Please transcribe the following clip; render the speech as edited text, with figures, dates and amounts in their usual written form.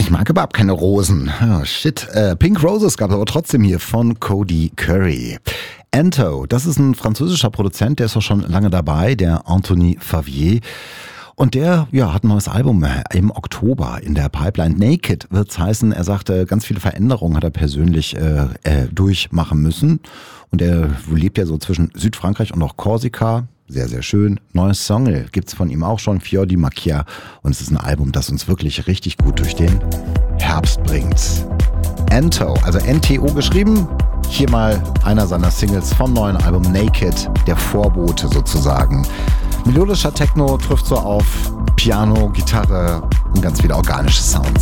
Ich mag überhaupt keine Rosen. Oh, shit. Pink Roses gab es aber trotzdem hier von Cody Curry. Ento, das ist ein französischer Produzent, der ist auch schon lange dabei, der Anthony Favier. Und der hat ein neues Album im Oktober in der Pipeline. Naked wird's heißen. Er sagte, ganz viele Veränderungen hat er persönlich durchmachen müssen. Und er lebt ja so zwischen Südfrankreich und auch Korsika. Sehr, sehr schön. Neues Song gibt's von ihm auch schon, Fior di Macchia. Und es ist ein Album, das uns wirklich richtig gut durch den Herbst bringt. Ento, also NTO geschrieben. Hier mal einer seiner Singles vom neuen Album Naked, der Vorbote sozusagen. Melodischer Techno trifft so auf Piano, Gitarre und ganz viele organische Sounds.